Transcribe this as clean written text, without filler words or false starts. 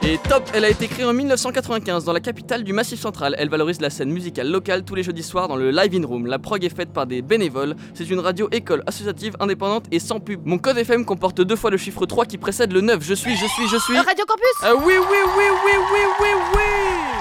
Et top, elle a été créée en 1995 dans la capitale du Massif Central. Elle valorise la scène musicale locale tous les jeudis soirs dans le Live In Room. La prog est faite par des bénévoles. C'est une radio école associative, indépendante et sans pub. Mon code FM comporte 2 fois le chiffre 3 qui précède le 9. Je suis. Radio Campus. Oui.